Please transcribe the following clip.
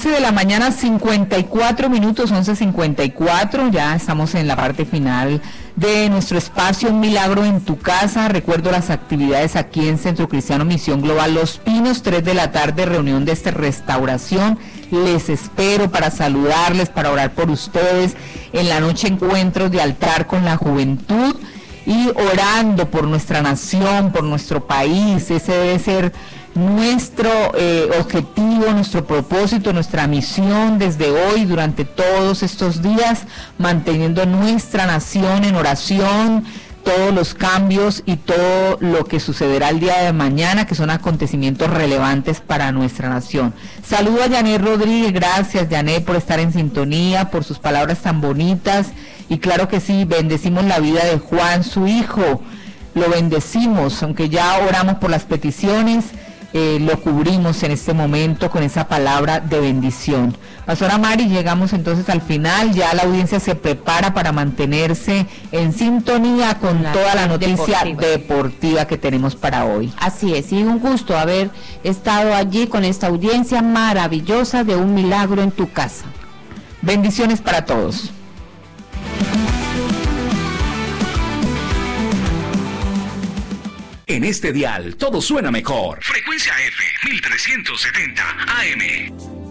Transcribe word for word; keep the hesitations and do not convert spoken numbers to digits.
once de la mañana, cincuenta y cuatro minutos, once cincuenta y cuatro, ya estamos en la parte final de nuestro espacio Un Milagro en tu Casa. Recuerdo las actividades aquí en Centro Cristiano Misión Global Los Pinos, tres de la tarde, reunión de esta restauración. Les espero para saludarles, para orar por ustedes. En la noche, encuentros de altar con la juventud y orando por nuestra nación, por nuestro país. Ese debe ser nuestro eh, objetivo, nuestro propósito, nuestra misión desde hoy, durante todos estos días, manteniendo nuestra nación en oración, todos los cambios y todo lo que sucederá el día de mañana, que son acontecimientos relevantes para nuestra nación. Saludo a Yanet Rodríguez, gracias Yanet por estar en sintonía, por sus palabras tan bonitas, y claro que sí, bendecimos la vida de Juan, su hijo, lo bendecimos, aunque ya oramos por las peticiones. Eh, lo cubrimos en este momento con esa palabra de bendición. Pastora Mari, llegamos entonces al final, ya la audiencia se prepara para mantenerse en sintonía con la toda la noticia deportiva. deportiva que tenemos para hoy. Así es, y un gusto haber estado allí con esta audiencia maravillosa de Un Milagro en tu Casa. Bendiciones para todos. En este dial todo suena mejor. Frecuencia F mil trescientos setenta A M.